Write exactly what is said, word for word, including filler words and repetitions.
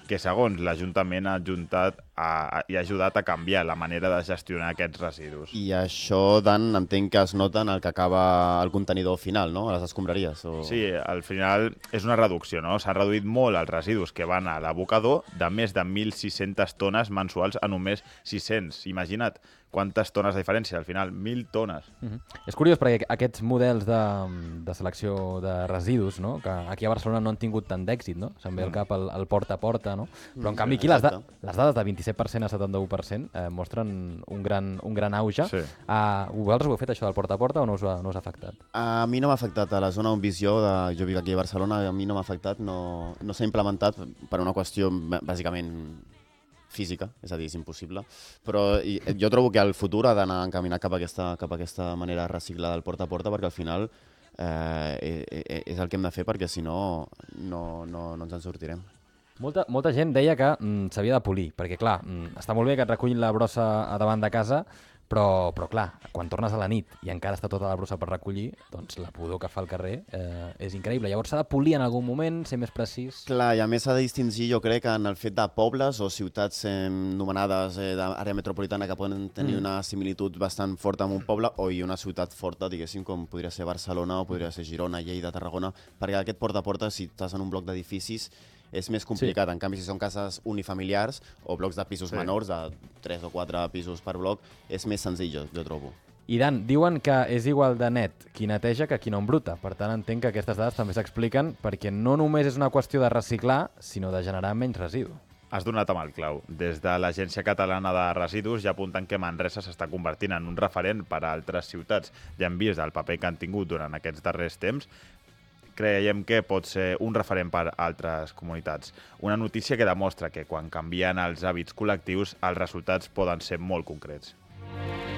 que segons l'Ajuntament ha ajuntat a, i ha ajudat a canviar la manera de gestionar aquests residus. I això, Dan, entenc que es nota en el que acaba el contenidor final, no? A les escombraries. O... Sí, al final és una reducció, no? S'ha reduït molt els residus que van a l'abocador de més de mil sis-centes tones mensuals a només sis-cents. Imagina't quantes tones de diferència, al final, mil tones. Uh-huh. És curiós perquè aquests models de, de selecció de residus, no? Que aquí a Barcelona no han tingut tant d'èxit, no? Se'n ve al cap el, el porta a porta, no? Però en canvi aquí les, da les dades de vint-i-set per cent a setanta-u per cent eh, mostren un gran, un gran auge. Sí. Uh, vosaltres ho heu fet això del porta a porta o no us ha, no us ha afectat? A mi no m'ha afectat, a la zona on visió, de, jo vic aquí a Barcelona, a mi no m'ha afectat, no, no s'ha implementat per una qüestió bàsicament física, és a dir, és impossible, però i, jo trobo que el futur ha d'anar encaminat cap a aquesta, cap a aquesta manera de reciclar del porta a porta, perquè al final eh, eh, és el que hem de fer, perquè si no, no, no, no ens en sortirem. Molta, molta gent deia que mm, s'havia de polir, perquè clar, mm, està molt bé que et recullin la brossa a davant de casa, però, però clar, quan tornes a la nit i encara està tota la brossa per recollir, doncs la pudor que fa al carrer eh, és increïble. Llavors s'ha de polir en algun moment, ser més precís. Clar, i a més s'ha de distingir, jo crec, en el fet de pobles o ciutats eh, nomenades eh, d'àrea metropolitana que poden tenir mm. una similitud bastant forta amb un poble, o i una ciutat forta, diguéssim, com podria ser Barcelona o podria ser Girona, Lleida, Tarragona, perquè aquest porta a porta, si estàs en un bloc d'edificis, és més complicat. Sí. En canvi, si són cases unifamiliars o blocs de pisos sí. menors, de tres o quatre pisos per bloc, és més senzill, jo, jo trobo. I Dan, diuen que és igual de net qui neteja que qui no embruta. Per tant, entenc que aquestes dades també s'expliquen perquè no només és una qüestió de reciclar, sinó de generar menys residu. Has donat amb el clau. Des de l'Agència Catalana de Residus ja apunten que Manresa s'està convertint en un referent per a altres ciutats. Ja hem vist el paper que han tingut durant aquests darrers temps. Creiem que pot ser un referent per a altres comunitats. Una notícia que demostra que quan canvien els hàbits col·lectius els resultats poden ser molt concrets.